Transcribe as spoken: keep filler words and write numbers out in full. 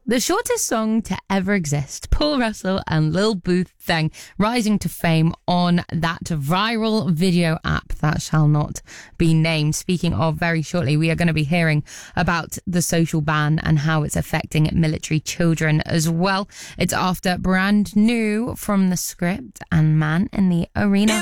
The shortest song to ever exist, Paul Russell and Lil Booth Thang rising to fame on that viral video app that shall not be named. Speaking of, very shortly, we are going to be hearing about the social ban and how it's affecting military children as well. It's after Brand New from The Script and Man in the Arena.